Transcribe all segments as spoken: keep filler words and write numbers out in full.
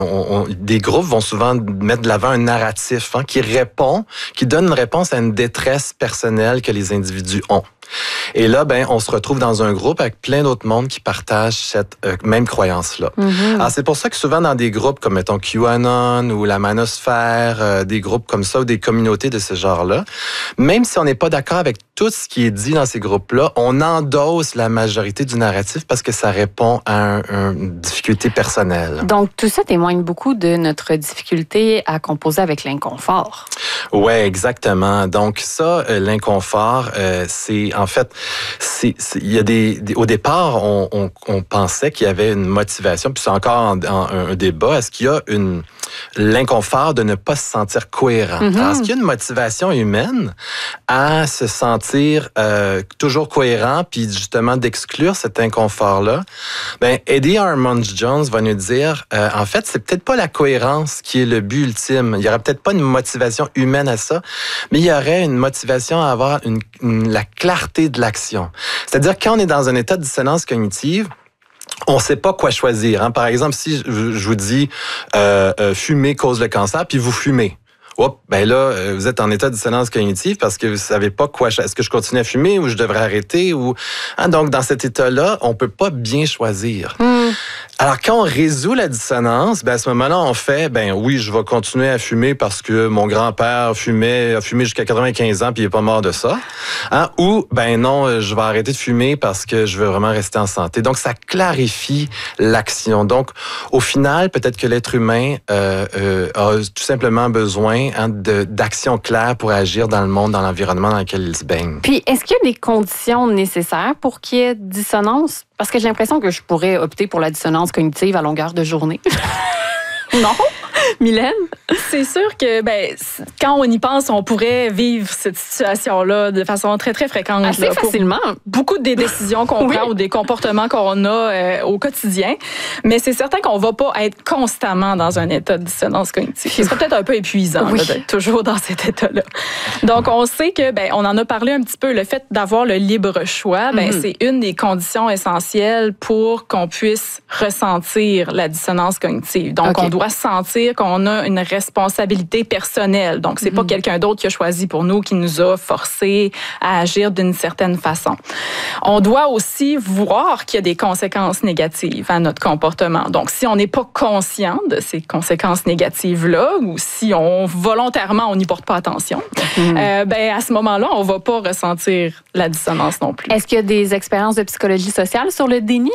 On, on, des groupes vont souvent mettre de l'avant un narratif hein, qui répond, qui donne une réponse à une détresse personnelle que les individus ont. Et là, ben, on se retrouve dans un groupe avec plein d'autres mondes qui partagent cette euh, même croyance-là. Mm-hmm. Alors, c'est pour ça que souvent dans des groupes comme, mettons, QAnon ou la Manosphère, euh, des groupes comme ça ou des communautés de ce genre-là, même si on n'est pas d'accord avec tout ce qui est dit dans ces groupes-là, on endosse la majorité du narratif parce que ça répond à un, un, une difficulté personnelle. Donc, tout ça témoigne beaucoup de notre difficulté à composer avec l'inconfort. Oui, exactement. Donc, ça, euh, l'inconfort, euh, c'est en fait, c'est, c'est, il y a des, des au départ, on, on, on pensait qu'il y avait une motivation, puis c'est encore en, en, un débat. Est-ce qu'il y a une l'inconfort de ne pas se sentir cohérent? Mm-hmm. Alors, est-ce qu'il y a une motivation humaine à se sentir euh, toujours cohérent, puis justement d'exclure cet inconfort-là? Ben, Eddie Armand-Jones va nous dire, euh, en fait, c'est peut-être pas la cohérence qui est le but ultime. Il y aurait peut-être pas une motivation humaine à ça, mais il y aurait une motivation à avoir une, une, la clarté de l'action. C'est-à-dire, quand on est dans un état de dissonance cognitive, on ne sait pas quoi choisir. Hein. Par exemple, si je, je vous dis euh, euh, fumer cause le cancer, puis vous fumez. Hop, ben là, vous êtes en état de dissonance cognitive parce que vous savez pas quoi. Est-ce que je continue à fumer ou je devrais arrêter ou hein, donc dans cet état-là, on peut pas bien choisir. Mm. Alors quand on résout la dissonance, ben à ce moment-là, on fait ben oui, je vais continuer à fumer parce que mon grand-père fumait, a fumé jusqu'à quatre-vingt-quinze ans puis il est pas mort de ça. Hein, ou ben non, je vais arrêter de fumer parce que je veux vraiment rester en santé. Donc ça clarifie l'action. Donc au final, peut-être que l'être humain euh, euh, a tout simplement besoin hein, de, d'action claire pour agir dans le monde, dans l'environnement dans lequel il se baigne. Puis, est-ce qu'il y a des conditions nécessaires pour qu'il y ait dissonance? Parce que j'ai l'impression que je pourrais opter pour la dissonance cognitive à longueur de journée. Non? Mylène? C'est sûr que ben, quand on y pense, on pourrait vivre cette situation-là de façon très, très fréquente. Assez là, facilement. Beaucoup des décisions qu'on oui. prend ou des comportements qu'on a euh, au quotidien. Mais c'est certain qu'on ne va pas être constamment dans un état de dissonance cognitive. Ce serait peut-être un peu épuisant oui. là, d'être toujours dans cet état-là. Donc, on sait que, ben, on en a parlé un petit peu, le fait d'avoir le libre choix, ben, mm-hmm. c'est une des conditions essentielles pour qu'on puisse ressentir la dissonance cognitive. Donc, okay. on doit sentir qu'on a une responsabilité personnelle. Donc, c'est mm-hmm. pas quelqu'un d'autre qui a choisi pour nous, qui nous a forcé à agir d'une certaine façon. On doit aussi voir qu'il y a des conséquences négatives à notre comportement. Donc, si on n'est pas conscient de ces conséquences négatives-là, ou si on volontairement, on n'y porte pas attention, mm-hmm. euh, ben à ce moment-là, on va pas ressentir la dissonance non plus. Est-ce qu'il y a des expériences de psychologie sociale sur le déni?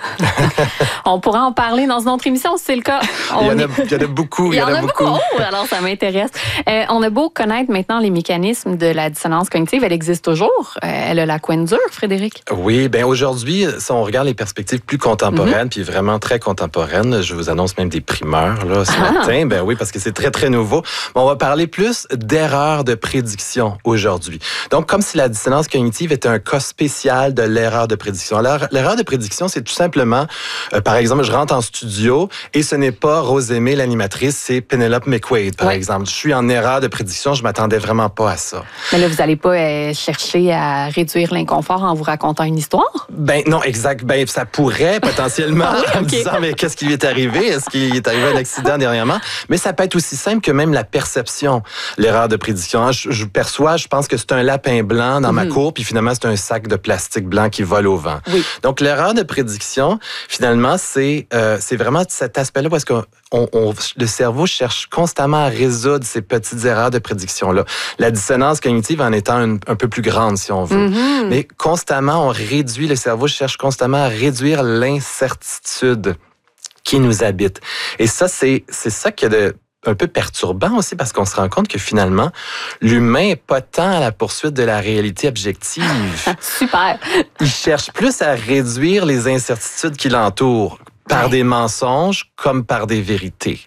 On pourra en parler dans une autre émission, si c'est le cas. On il, y en a, est... il y en a beaucoup. Il y en a beaucoup. Oh, alors, ça m'intéresse. Euh, on a beau connaître maintenant les mécanismes de la dissonance cognitive, elle existe toujours. Euh, elle a la couenne dure, Frédéric. Oui, bien aujourd'hui, si on regarde les perspectives plus contemporaines, mm-hmm. puis vraiment très contemporaines, je vous annonce même des primeurs là, ce ah. matin. Ben oui, parce que c'est très, très nouveau. Mais on va parler plus d'erreurs de prédiction aujourd'hui. Donc, comme si la dissonance cognitive était un cas spécial de l'erreur de prédiction. Alors, l'erreur de prédiction, c'est tout simplement, euh, par exemple, je rentre en studio et ce n'est pas Rosemée, l'animatrice, c'est Penelope McQuaid, par ouais. exemple. Je suis en erreur de prédiction, je m'attendais vraiment pas à ça. Mais là, vous n'allez pas euh, chercher à réduire l'inconfort en vous racontant une histoire? Ben non, exact. Ben ça pourrait potentiellement, ah oui, en me okay. disant, mais qu'est-ce qui lui est arrivé? Est-ce qu'il est arrivé un accident dernièrement? Mais ça peut être aussi simple que même la perception, l'erreur de prédiction. Je, je perçois, je pense que c'est un lapin blanc dans mm-hmm. ma cour, puis finalement, c'est un sac de plastique blanc qui vole au vent. Oui. Donc, l'erreur de prédiction, finalement, c'est, euh, c'est vraiment cet aspect-là parce que On, on, le cerveau cherche constamment à résoudre ces petites erreurs de prédiction-là. La dissonance cognitive en étant une, un peu plus grande, si on veut. Mm-hmm. Mais constamment, on réduit, le cerveau cherche constamment à réduire l'incertitude qui nous habite. Et ça, c'est, c'est ça qui est de un peu perturbant aussi parce qu'on se rend compte que finalement, l'humain n'est pas tant à la poursuite de la réalité objective. Super! Il cherche plus à réduire les incertitudes qui l'entourent. Par ouais. des mensonges comme par des vérités.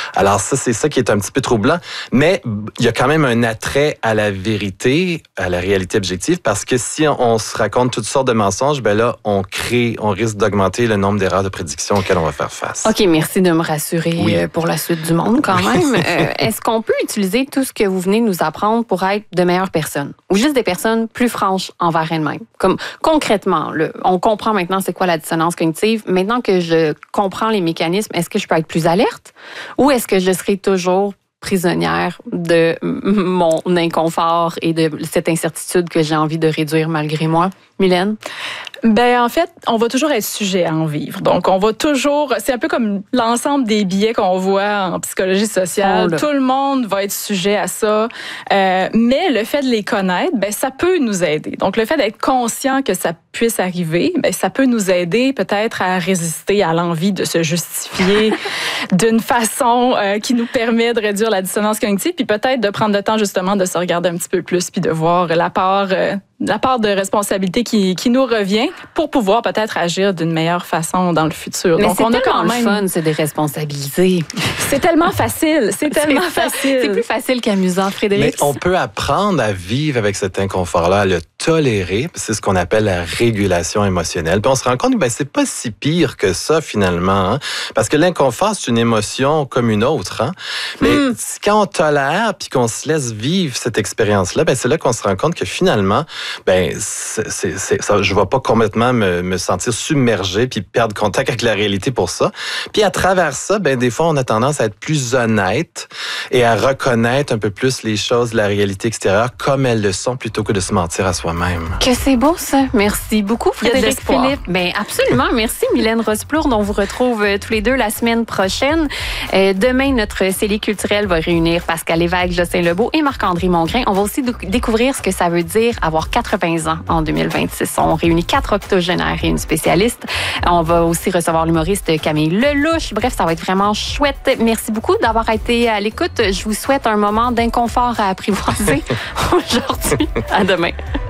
Alors ça, c'est ça qui est un petit peu troublant. Mais il y a quand même un attrait à la vérité, à la réalité objective, parce que si on, on se raconte toutes sortes de mensonges, ben là, on crée, on risque d'augmenter le nombre d'erreurs de prédiction auxquelles on va faire face. OK, merci de me rassurer oui. pour la suite du monde quand même. euh, est-ce qu'on peut utiliser tout ce que vous venez de nous apprendre pour être de meilleures personnes? Ou juste des personnes plus franches envers elles-mêmes? Comme concrètement, là, on comprend maintenant c'est quoi la dissonance cognitive. Maintenant que je comprends les mécanismes, est-ce que je peux être plus alerte? Ou est-ce que je serai toujours prisonnière de mon inconfort et de cette incertitude que j'ai envie de réduire malgré moi? Mylène? Ben en fait, on va toujours être sujet à en vivre. Donc, on va toujours... C'est un peu comme l'ensemble des billets qu'on voit en psychologie sociale. Oh Tout le monde va être sujet à ça. Euh, mais le fait de les connaître, ben ça peut nous aider. Donc, le fait d'être conscient que ça puisse arriver, ben ça peut nous aider peut-être à résister à l'envie de se justifier d'une façon euh, qui nous permet de réduire la dissonance cognitive, puis peut-être de prendre le temps justement de se regarder un petit peu plus, puis de voir la part... Euh, la part de responsabilité qui, qui nous revient pour pouvoir peut-être agir d'une meilleure façon dans le futur. Mais donc, c'est on a quand le même fun, c'est déresponsabiliser. C'est tellement facile, c'est tellement c'est facile. C'est plus facile qu'amusant, Frédéric. Mais on peut apprendre à vivre avec cet inconfort-là, à le tolérer. C'est ce qu'on appelle la régulation émotionnelle. Puis on se rend compte que ben, c'est pas si pire que ça, finalement. Hein? Parce que l'inconfort, c'est une émotion comme une autre. Hein? Mais mm. quand on tolère puis qu'on se laisse vivre cette expérience-là, ben, c'est là qu'on se rend compte que finalement, ben, c'est, c'est, c'est, ça, je ne vais pas complètement me, me sentir submergé puis perdre contact avec la réalité pour ça. Puis à travers ça, ben, des fois, on a tendance à être plus honnête et à reconnaître un peu plus les choses de la réalité extérieure comme elles le sont plutôt que de se mentir à soi-même. Que c'est beau, ça. Merci beaucoup, Frédéric Philippe. Ben, absolument. Merci, Mylène Rosplourde. On vous retrouve euh, tous les deux la semaine prochaine. Euh, demain, notre cellule culturelle va réunir Pascal Lévesque, Jocelyn Lebeau et Marc-André Mongrain. On va aussi d- découvrir ce que ça veut dire avoir quatre-vingts ans en deux mille vingt-six. On réunit quatre octogénaires et une spécialiste. On va aussi recevoir l'humoriste Camille Lelouch. Bref, ça va être vraiment chouette. Merci beaucoup d'avoir été à l'écoute. Je vous souhaite un moment d'inconfort à apprivoiser aujourd'hui. À demain.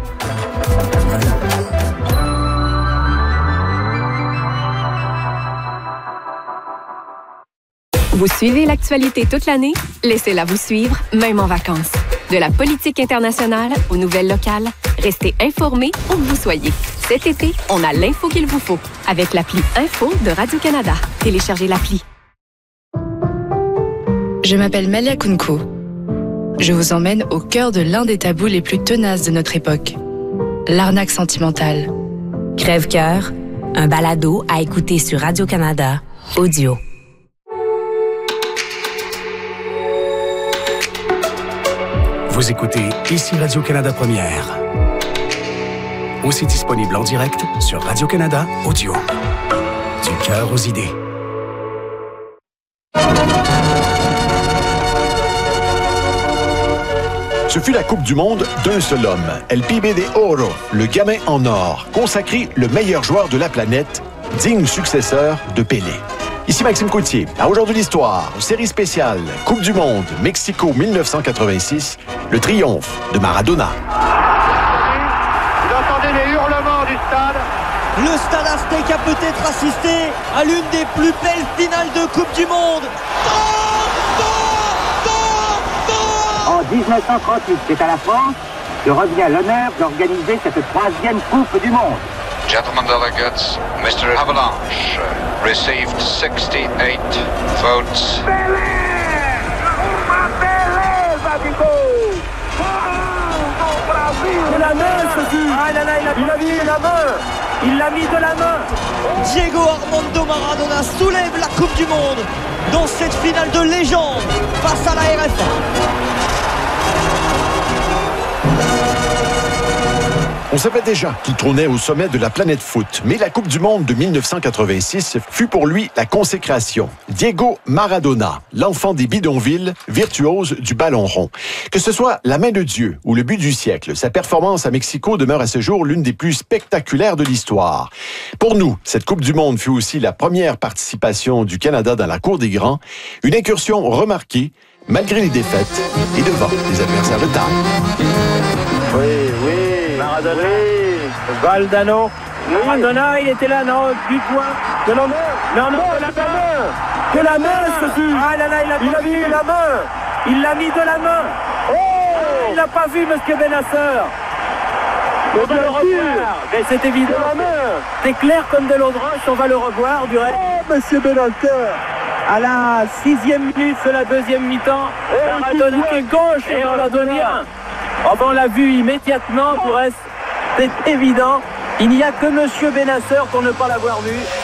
Vous suivez l'actualité toute l'année? Laissez-la vous suivre, même en vacances. De la politique internationale aux nouvelles locales, restez informés où que vous soyez. Cet été, on a l'info qu'il vous faut avec l'appli Info de Radio-Canada. Téléchargez l'appli. Je m'appelle Malia Kunko. Je vous emmène au cœur de l'un des tabous les plus tenaces de notre époque. L'arnaque sentimentale. Crève-cœur, un balado à écouter sur Radio-Canada, audio. Vous écoutez ici Radio-Canada Première. Aussi disponible en direct sur Radio-Canada, audio. Du cœur aux idées. Ce fut la Coupe du monde d'un seul homme, El Pibe de Oro, le gamin en or, consacré le meilleur joueur de la planète, digne successeur de Pelé. Ici Maxime Coutier. À Aujourd'hui l'Histoire, série spéciale Coupe du monde, Mexico dix-neuf cent quatre-vingt-six, le triomphe de Maradona. Vous entendez les hurlements du stade. Le Stade Aztec a peut-être assisté à l'une des plus belles finales de Coupe du monde. En dix-neuf cent trente-huit, c'est à la France que revient l'honneur d'organiser cette troisième Coupe du monde. Gentlemen delegates, Mister Avalanche received sixty-eight votes. De la main, ce fut. Ah, là, là, il a, il a mis la main. Il l'a mis de la main. Diego Armando Maradona soulève la Coupe du monde dans cette finale de légende face à la R F A. On savait déjà qu'il trônait au sommet de la planète foot, mais la Coupe du monde de dix-neuf cent quatre-vingt-six fut pour lui la consécration. Diego Maradona, l'enfant des bidonvilles, virtuose du ballon rond. Que ce soit la main de Dieu ou le but du siècle, sa performance à Mexico demeure à ce jour l'une des plus spectaculaires de l'histoire. Pour nous, cette Coupe du monde fut aussi la première participation du Canada dans la cour des grands, une incursion remarquée, malgré les défaites et devant les adversaires de taille. Oui, oui. Maradona, Valdano, Maradona, il était là, non, du point, de l'honneur. Non, non, que la main. Que la main, ce fut. Ah là là, il a pas vu la main. Il l'a mis de la main. Oh, il n'a pas vu, monsieur Bennacer. On va le revoir. Mais c'est évident. C'est clair comme de l'eau de roche, on va le revoir du reste. Oh, monsieur Bennacer. À la sixième minute de la deuxième mi-temps, Maradona gauche et Maradona. Enfin, on l'a vu immédiatement, du reste, c'est évident. Il n'y a que monsieur Bennacer pour ne pas l'avoir vu.